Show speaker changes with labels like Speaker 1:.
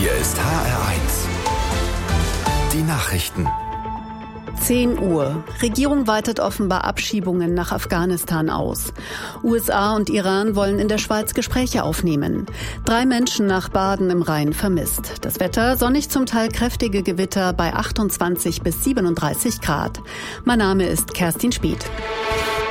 Speaker 1: Hier ist HR1. Die Nachrichten.
Speaker 2: 10 Uhr. Regierung weitet offenbar Abschiebungen nach Afghanistan aus. USA und Iran wollen in der Schweiz Gespräche aufnehmen. 3 Menschen nach Baden im Rhein vermisst. Das Wetter sonnig, zum Teil kräftige Gewitter bei 28 bis 37 Grad. Mein Name ist Kerstin Spieth.